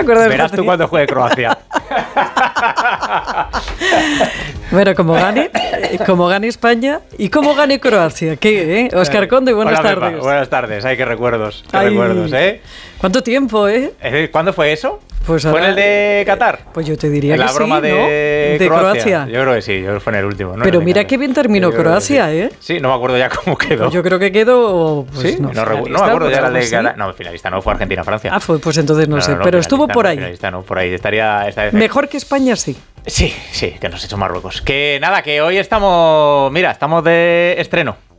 acuerdas? Verás tú cuando juegue Croacia. Bueno, como gane España y como gane Croacia. ¿Qué, Óscar Conde, buenas Hola, tardes. Pepa. Buenas tardes. Ay, qué recuerdos. Qué Ay, recuerdos, ¿eh? ¿Cuánto tiempo, ¿Cuándo fue eso? Pues ¿Fue en el de Qatar? Pues yo te diría que sí, la broma ¿no? de Croacia. Yo creo que sí, yo creo que fue en el último. ¿No? Pero mira qué bien terminó Croacia, sí. Sí, no me acuerdo ya cómo quedó. Pues yo creo que quedó... Pues, sí, no me acuerdo ya la de Qatar. No, finalista no, fue Argentina-Francia. Pues entonces no sé, pero estuvo por ahí. Finalista no, por ahí estaría... Mejor que España, sí. Sí, que nos ha hecho Marruecos. Que nada, que hoy estamos de estreno.